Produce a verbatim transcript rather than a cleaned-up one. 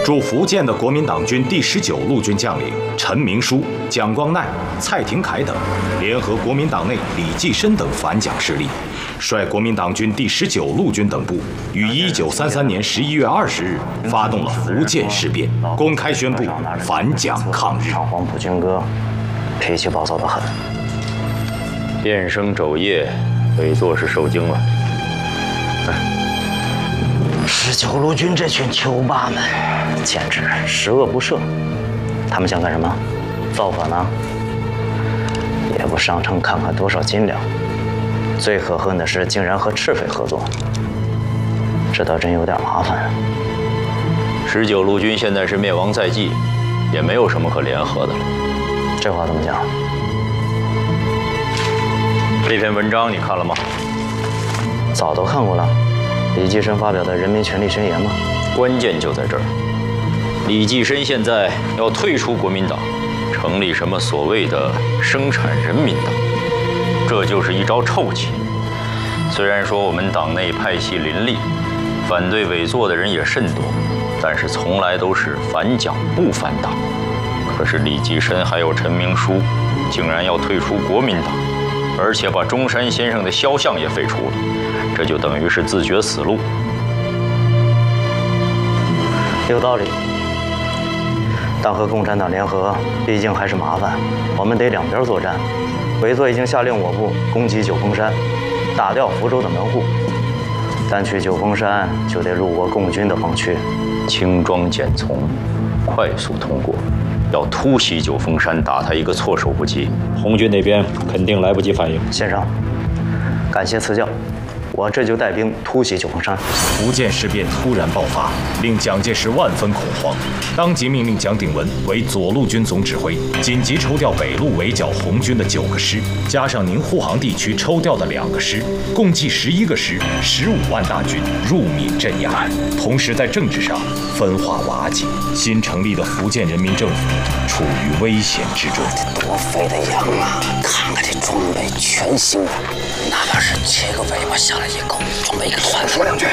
驻福建的国民党军第十九路军将领陈明书、蒋光鼐、蔡廷锴等，联合国民党内李济深等反蒋势力，率国民党军第十九路军等部，于一九三三年十一月二十日发动了福建事变，公开宣布反蒋抗日。 唱黄埔军歌，脾气暴躁得很。 变声肘腋，伪作是受惊了。 十九路军这群囚霸们，简直十恶不赦。他们想干什么？造反呢？也不上城看看多少斤两。最可恨的是，竟然和赤匪合作，这倒真有点麻烦。 十九路军现在是灭亡在即，也没有什么可联合的了。 这话怎么讲？ 这篇文章你看了吗？ 早都看过了。李济深发表的《人民权利宣言》吗？ 关键就在这儿。李济深现在要退出国民党，成立什么所谓的生产人民党，这就是一招臭棋。虽然说我们党内派系林立，反对伪作的人也甚多，但是从来都是反蒋不反党。可是李济深还有陈明书，竟然要退出国民党，而且把中山先生的肖像也废除了。这就等于是自绝死路。 有道理，但和共产党联合，毕竟还是麻烦。我们得两边作战。伪作已经下令我部攻击九峰山，打掉福州的门户。但去九峰山就得入我共军的防区， 轻装简从，快速通过。要突袭九峰山，打他一个措手不及。红军那边肯定来不及反应。 先生，感谢赐教。我这就带兵突袭九峰山。 福建事变突然爆发，令蒋介石万分恐慌，当即命令蒋鼎文为左路军总指挥，紧急抽调北路围剿红军的九个师，加上宁沪杭地区抽调的两个师，共计十一个师，十五万大军入闽镇压。同时在政治上分化瓦解，新成立的福建人民政府处于危险之中。 这多肥的羊啊！看看这装备全新的，哪怕是切个尾巴下来也够装备一个团。说两句。